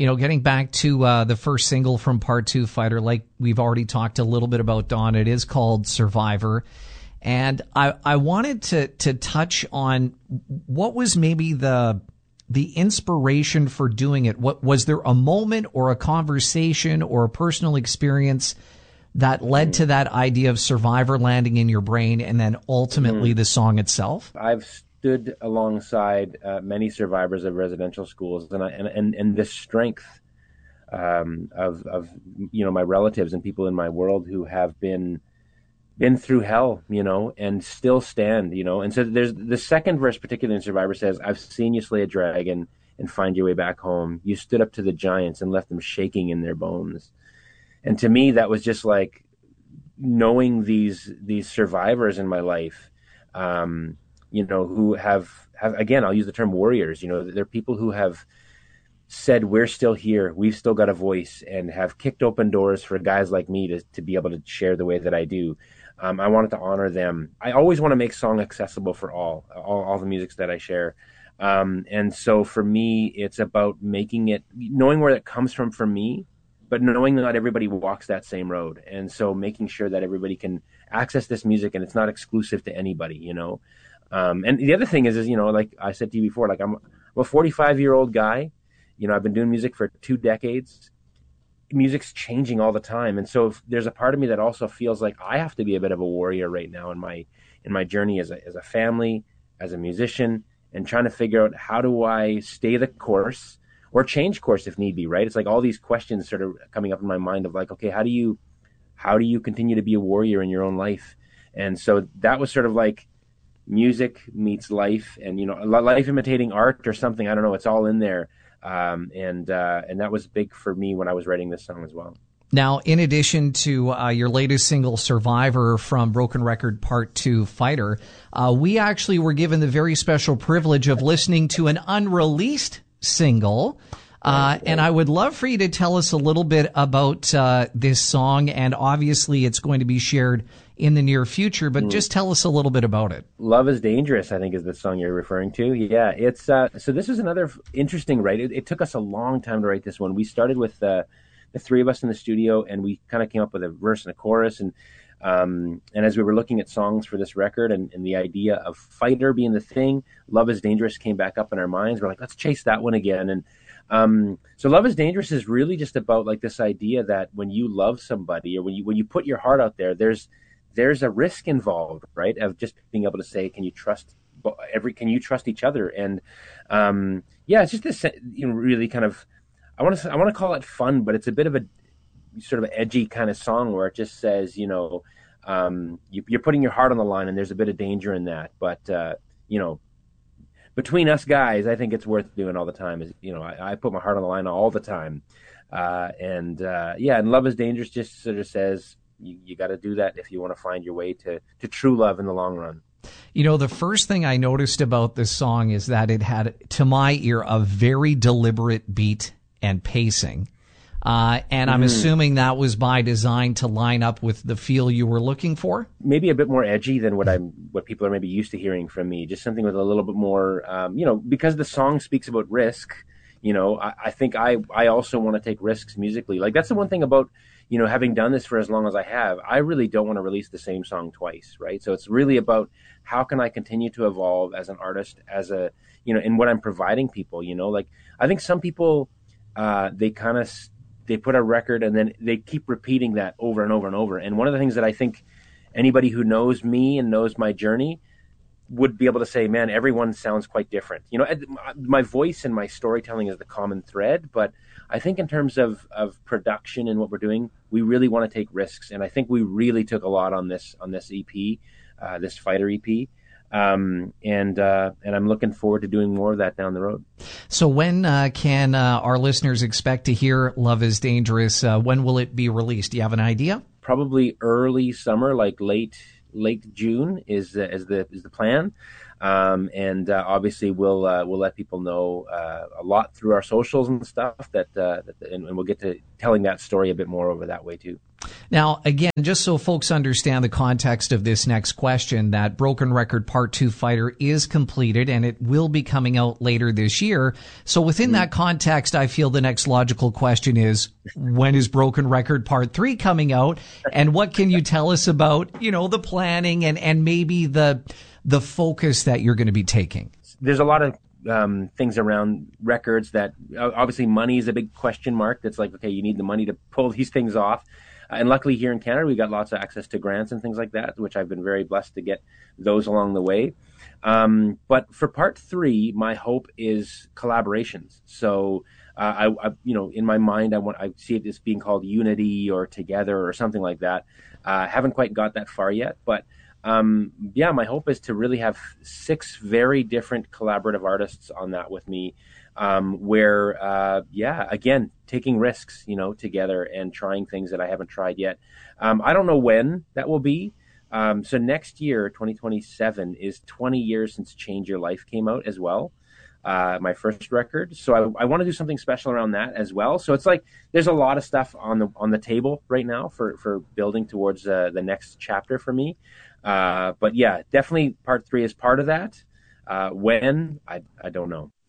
Getting back to the first single from Part 2 Fighter, like we've already talked a little bit about, Don, it is called Survivor. And I wanted to touch on what was maybe the inspiration for doing it. What was there a moment or a conversation or a personal experience that led to that idea of Survivor landing in your brain and then ultimately the song itself? I've stood alongside many survivors of residential schools, and the strength of my relatives and people in my world who have been through hell, and still stand, And so there's the second verse, particularly in Survivor, says, "I've seen you slay a dragon and find your way back home. You stood up to the giants and left them shaking in their bones." And to me, that was just like knowing these survivors in my life, who have again, I'll use the term warriors. They're people who have said, "We're still here. We've still got a voice," and have kicked open doors for guys like me to be able to share the way that I do. I wanted to honor them. I always want to make song accessible for all the musics that I share. And so for me, it's about making it, knowing where it comes from for me, but knowing that not everybody walks that same road. And so making sure that everybody can access this music and it's not exclusive to anybody, And the other thing is, like I said to you before, like I'm a 45-year-old guy. I've been doing music for 2 decades. Music's changing all the time. And so there's a part of me that also feels like I have to be a bit of a warrior right now in my journey as a family, as a musician, and trying to figure out how do I stay the course or change course if need be, right? It's like all these questions sort of coming up in my mind of like, okay, how do you continue to be a warrior in your own life? And so that was sort of like music meets life, and life imitating art or something. I don't know. It's all in there, and that was big for me when I was writing this song as well. Now, in addition to your latest single, Survivor, from Broken Record Part 2 Fighter, we actually were given the very special privilege of listening to an unreleased single. And I would love for you to tell us a little bit about this song. And obviously, it's going to be shared in the near future, but just tell us a little bit about it. Love is Dangerous, I think, is the song you're referring to. Yeah, it's so this was another interesting write. It took us a long time to write this one. We started with the 3 of us in the studio, and we kind of came up with a verse and a chorus. And as we were looking at songs for this record and the idea of Fighter being the thing, Love is Dangerous came back up in our minds. We're like, let's chase that one again. And so Love is Dangerous is really just about like this idea that when you love somebody or when you put your heart out there, there's a risk involved, right? Of just being able to say, can you trust each other? And it's just this really kind of, I want to call it fun, but it's a bit of a sort of edgy kind of song where it just says, you're putting your heart on the line, and there's a bit of danger in that. But between us guys, I think it's worth doing all the time. I put my heart on the line all the time. And Love is Dangerous just sort of says you got to do that if you want to find your way to true love in the long run. The first thing I noticed about this song is that it had, to my ear, a very deliberate beat and pacing. And I'm assuming that was by design to line up with the feel you were looking for? Maybe a bit more edgy than what people are maybe used to hearing from me. Just something with a little bit more, because the song speaks about risk, I think I also want to take risks musically. Like, that's the one thing about, having done this for as long as I have, I really don't want to release the same song twice, right? So it's really about how can I continue to evolve as an artist, in what I'm providing people, Like, I think some people, they put a record and then they keep repeating that over and over and over. And one of the things that I think anybody who knows me and knows my journey would be able to say, man, everyone sounds quite different. My voice and my storytelling is the common thread, but I think in terms of production and what we're doing, we really want to take risks. And I think we really took a lot on this EP, this Fighter EP. And I'm looking forward to doing more of that down the road. So when can our listeners expect to hear Love is Dangerous? When will it be released? Do you have an idea? Probably early summer, like late June is the plan. And obviously we'll let people know a lot through our socials and stuff and we'll get to telling that story a bit more over that way too. Now, again, just so folks understand the context of this next question, that Broken Record Part 2 Fighter is completed and it will be coming out later this year. So within that context, I feel the next logical question is, when is Broken Record Part 3 coming out? And what can you tell us about, the planning and maybe the focus that you're going to be taking? There's a lot of things around records that obviously money is a big question mark. That's like, okay, you need the money to pull these things off. And luckily here in Canada, we got lots of access to grants and things like that, which I've been very blessed to get those along the way. But for part 3, my hope is collaborations. So, I in my mind, I see it as being called Unity or Together or something like that. Haven't quite got that far yet, but my hope is to really have 6 very different collaborative artists on that with me, again, taking risks, together and trying things that I haven't tried yet. I don't know when that will be. So next year, 2027, is 20 years since Change Your Life came out as well. My first record. So I want to do something special around that as well. So it's like there's a lot of stuff on the table right now for building towards the next chapter for me. But yeah, definitely part 3 is part of that. When, I don't know.